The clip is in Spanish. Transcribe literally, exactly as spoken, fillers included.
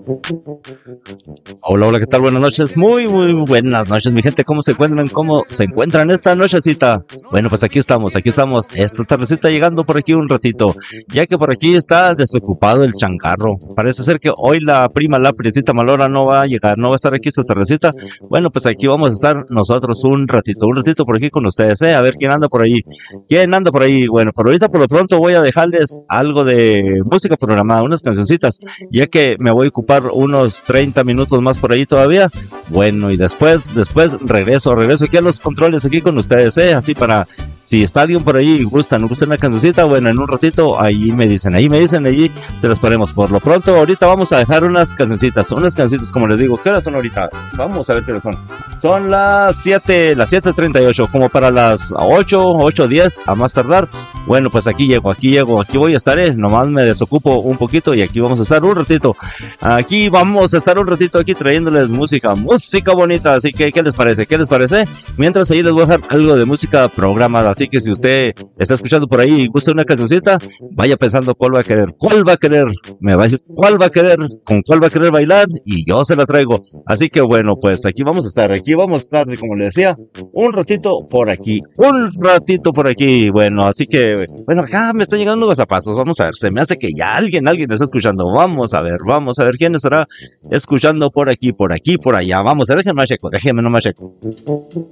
Hola, hola, ¿qué tal? Buenas noches, muy, muy buenas noches, mi gente. ¿Cómo se encuentran? ¿Cómo se encuentran esta nochecita? Bueno, pues aquí estamos, aquí estamos, esta tardecita llegando por aquí un ratito, ya que por aquí está desocupado el changarro. Parece ser que hoy la prima, la prietita Malora, no va a llegar, no va a estar aquí esta tardecita. Bueno, pues aquí vamos a estar nosotros un ratito, un ratito por aquí con ustedes, ¿eh? A ver quién anda por ahí, quién anda por ahí. Bueno, por ahorita por lo pronto voy a dejarles algo de música programada, unas cancioncitas, ya que me voy a ocupar unos treinta minutos más por ahí todavía. Bueno, y después, después regreso, regreso aquí a los controles aquí con ustedes, ¿eh? Así para, si está alguien por ahí y gustan, gustan una cancioncita, bueno, en un ratito ahí me dicen, ahí me dicen, allí se las ponemos. Por lo pronto, ahorita vamos a dejar unas cancioncitas, unas cancioncitas, como les digo. ¿Qué horas son ahorita? Vamos a ver qué horas son. Son las siete, las siete treinta y ocho, como para las ocho, ocho diez a más tardar. Bueno, pues aquí llego, aquí llego, aquí voy a estar, ¿eh? Nomás me desocupo un poquito y aquí vamos a estar un ratito. Aquí vamos a estar un ratito aquí trayéndoles música, música bonita. Así que, ¿qué les parece? ¿Qué les parece? Mientras ahí les voy a dejar algo de música programada. Así que si usted está escuchando por ahí y gusta una cancioncita, vaya pensando cuál va a querer, cuál va a querer. Me va a decir cuál va a querer, con cuál va a querer bailar y yo se la traigo. Así que bueno, pues aquí vamos a estar, aquí vamos a estar, como les decía, un ratito por aquí, un ratito por aquí. Bueno, así que, bueno, acá me están llegando los zapatos. Vamos a ver, se me hace que ya alguien, alguien está escuchando. Vamos a ver, vamos a ver quién estará escuchando por aquí, por aquí, por allá. Vamos a ver, déjenme checo, déjenme nomás checo.